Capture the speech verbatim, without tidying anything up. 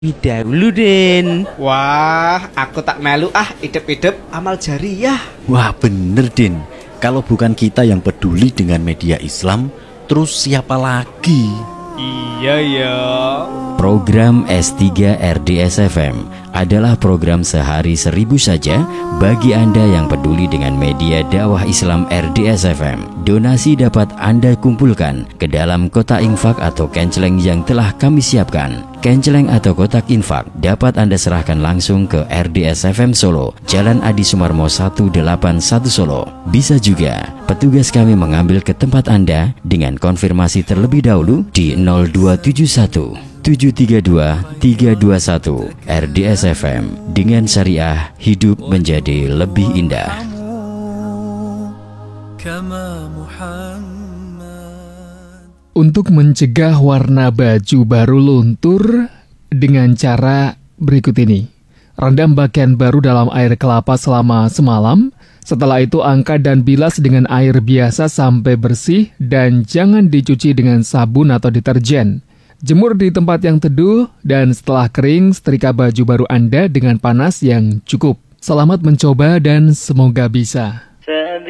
Dahulu Den. Wah, aku tak melu ah, idep-idep amal jariyah. Wah bener Den, kalau bukan kita yang peduli dengan media Islam, terus siapa lagi? Iya ya. Program S tiga R D S F M adalah program sehari seribu saja bagi Anda yang peduli dengan media dakwah Islam R D S F M. Donasi dapat Anda kumpulkan ke dalam kotak infak atau kenceleng yang telah kami siapkan. Kenceleng atau kotak infak dapat Anda serahkan langsung ke R D S F M Solo, Jalan Adi Sumarmo seratus delapan puluh satu Solo. Bisa juga petugas kami mengambil ke tempat Anda dengan konfirmasi terlebih dahulu di nol dua tujuh satu tujuh tiga dua tiga dua satu. R D S F M, dengan syariah hidup menjadi lebih indah. Untuk mencegah warna baju baru luntur dengan cara berikut ini. Rendam pakaian baru dalam air kelapa selama semalam. Setelah itu angkat dan bilas dengan air biasa sampai bersih dan jangan dicuci dengan sabun atau deterjen. Jemur di tempat yang teduh dan setelah kering setrika baju baru Anda dengan panas yang cukup. Selamat mencoba dan semoga bisa.